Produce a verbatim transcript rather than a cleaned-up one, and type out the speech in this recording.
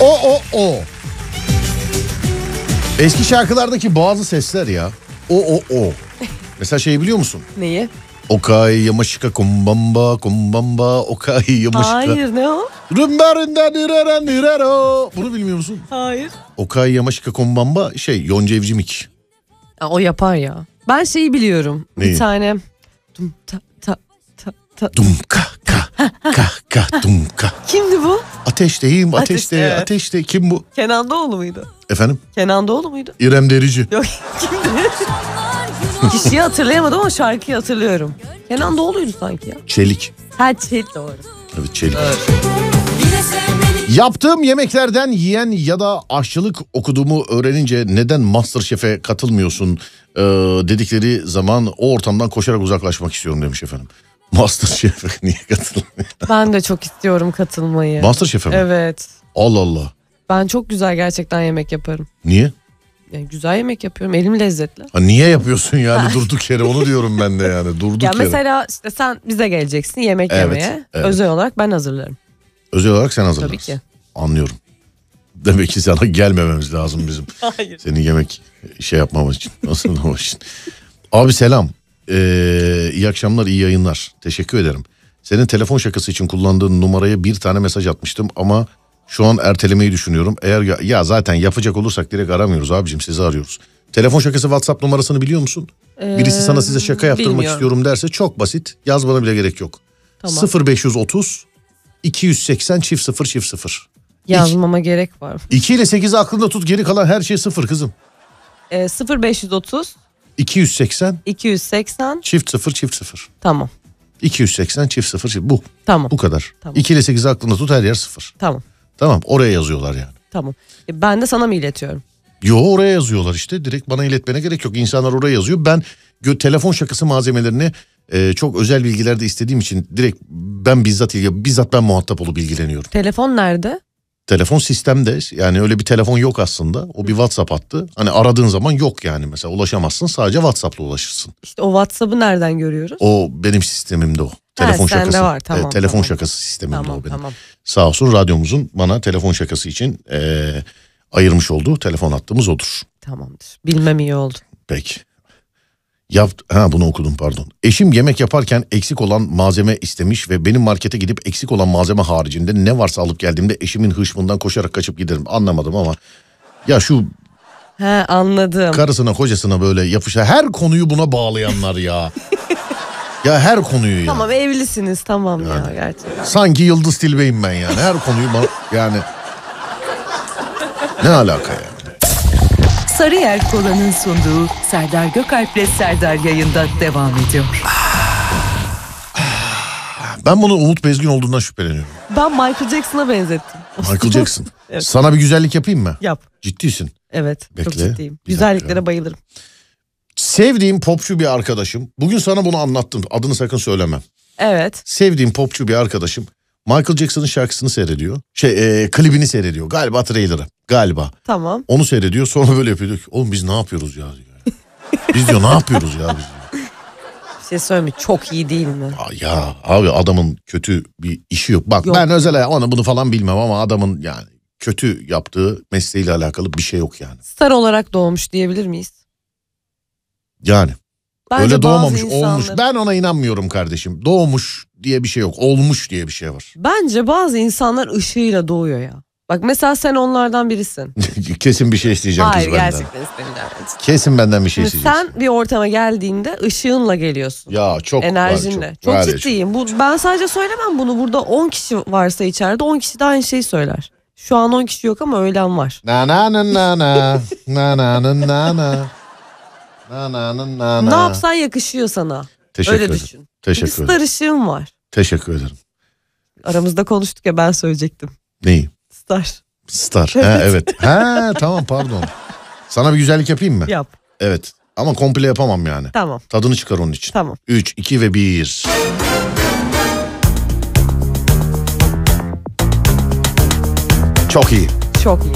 O o o. Eski şarkılardaki bazı sesler ya. O o o. Mesela şeyi biliyor musun? Neyi? Okay yamaşika kumbamba kumbamba okay yamaşika. Hayır, ne o? Rümberinde nirere nirero. Bunu bilmiyor musun? Hayır. Okay yamaşika kumbamba şey Yonca Evcimik. Ya, o yapar ya. Ben şeyi biliyorum. Neyi? Bir tane. Dum ta ta ta ta. Dumka ka ka ka dumka. Kimdi bu? Ateşteyim ateşte Ateş, evet. ateşte. Kim bu? Kenan Doğulu muydu? Efendim? Kenan Doğulu muydu? İrem Derici. Yok, kimdi? Kişiyi hatırlayamadım ama şarkıyı hatırlıyorum. Kenan Doğulu'ydu sanki ya. Çelik. Ha, Çelik, doğru. Evet, Çelik. Evet. Yaptığım yemeklerden yiyen ya da aşçılık okuduğumu öğrenince neden MasterChef'e katılmıyorsun ee, dedikleri zaman o ortamdan koşarak uzaklaşmak istiyorum demiş efendim. MasterChef'e niye katılmıyor? Ben de çok istiyorum katılmayı. MasterChef'e mi? Evet. Allah Allah. Ben çok güzel gerçekten yemek yaparım. Niye? Yani güzel yemek yapıyorum. Elim lezzetli. Ha, niye yapıyorsun yani durduk yere, onu diyorum ben de yani durduk ya yere. mesela işte sen bize geleceksin yemek Evet, yemeye. evet. Özel olarak ben hazırlarım. Özel olarak sen hazırlarsın. Tabii ki. Anlıyorum. Demek ki sana gelmememiz lazım bizim. Hayır. Senin yemek şey yapmamız için. Hazırlamak için. Abi selam. Ee, iyi akşamlar, iyi yayınlar. Teşekkür ederim. Senin telefon şakası için kullandığın numaraya bir tane mesaj atmıştım ama şu an ertelemeyi düşünüyorum. Eğer ya, ya zaten yapacak olursak direkt aramıyoruz abicim, sizi arıyoruz. Telefon şakası WhatsApp numarasını biliyor musun? Ee, Birisi sana size şaka yaptırmak bilmiyorum. istiyorum derse çok basit. Yazmana bile gerek yok. Tamam. sıfır beş otuz iki yüz seksen çift sıfır çift sıfır. Yazmama gerek var. iki ile sekizi aklında tut, geri kalan her şey sıfır kızım. Ee, sıfır beş otuz iki yüz seksen iki yüz seksen çift sıfır çift sıfır. Tamam. iki yüz seksen çift sıfır çift bu. Tamam. Bu kadar. Tamam. iki ile sekizi aklında tut, her yer sıfır. Tamam. Tamam, oraya yazıyorlar yani. Tamam. E, ben de sana mı iletiyorum? Yo, oraya yazıyorlar işte, direkt bana iletmene gerek yok. İnsanlar oraya yazıyor. Ben gö- telefon şakası malzemelerini e, çok özel bilgilerde istediğim için direkt ben bizzat ilgi, bizzat ben muhatap olup bilgileniyorum. Telefon nerede? Telefon sistemde, yani öyle bir telefon yok aslında. O bir WhatsApp hattı. Hani aradığın zaman yok yani, mesela ulaşamazsın, sadece WhatsApp'la ulaşırsın. İşte o WhatsApp'ı nereden görüyoruz? O benim sistemimde o. Telefon sende şakası. var, tamam, Evet, telefon tamam. şakası sistemimde Tamam, o benim. tamam. Sağ olsun radyomuzun bana telefon şakası için e, ayırmış olduğu telefon hattımız odur. Tamamdır. Bilmem iyi oldu. Peki. Yap, ha bunu okudum pardon. Eşim yemek yaparken eksik olan malzeme istemiş ve benim markete gidip eksik olan malzeme haricinde ne varsa alıp geldiğimde eşimin hışmından koşarak kaçıp giderim. Anlamadım ama ya şu He, anladım. karısına kocasına böyle yapışa her konuyu buna bağlayanlar ya. Ya her konuyu ya. Tamam, evlisiniz tamam Yani. ya gerçekten. Sanki Yıldız Tilbe'yim ben yani. Her konuyu bana yani. Ne alaka yani? Sarıyer Kola'nın sunduğu Serdar Gökalp'le Serdar yayında devam ediyor. Ben bunu Umut Bezgin olduğundan şüpheleniyorum. Ben Michael Jackson'a benzettim. Michael Jackson. Evet. Sana bir güzellik yapayım mı? Yap. Ciddisin. Evet. Bekle, Çok ciddiyim. bir Güzelliklere dakika. bayılırım. Sevdiğim popçu bir arkadaşım. Bugün sana bunu anlattım. Adını sakın söylemem. Evet. Sevdiğim popçu bir arkadaşım Michael Jackson'ın şarkısını seyrediyor. Şey e, klibini seyrediyor. Galiba trailer'ı. Galiba. Tamam. Onu seyrediyor, sonra böyle yapıyor. Diyor ki, oğlum biz ne yapıyoruz ya diyor. Biz diyor ne yapıyoruz ya biz diyor. Bir şey söyleyeyim mi? Çok iyi değil mi? Aa, ya abi adamın kötü bir işi yok. Bak Yok. ben özel onu bunu falan bilmem ama adamın yani kötü yaptığı mesleğiyle alakalı bir şey yok yani. Star olarak doğmuş diyebilir miyiz? Yani. Bence öyle bazı doğmamış, insanlar- olmuş. Ben ona inanmıyorum kardeşim. Doğmuş diye bir şey yok. Olmuş diye bir şey var. Bence bazı insanlar ışığıyla doğuyor ya. Bak mesela sen onlardan birisin. Kesin bir şey isteyeceğim Hayır, kız benden. gerçekten istemiyorum. Kesin benden bir şey Şimdi isteyeceksin. sen bir ortama geldiğinde ışığınla geliyorsun. Ya çok Enerjinle. var, Çok, Var ya, ciddiyim. Bu, ben sadece söylemem bunu. Burada on kişi varsa içeride on kişi de aynı şeyi söyler. Şu an on kişi yok ama öğlen var. Na na na na na na na na na na na na na na Ne na. yapsan yakışıyor sana. Teşekkür Öyle ederim. düşün. Teşekkür Çünkü ederim. star ışığım var. Teşekkür ederim. Aramızda konuştuk ya, ben söyleyecektim. Neyi? Star. Star. Ha, evet. Ha, tamam pardon. Sana bir güzellik yapayım mı? Yap. Evet. Ama komple yapamam yani. Tamam. Tadını çıkar onun için. Tamam. üç, iki ve bir. Çok iyi. Çok iyi.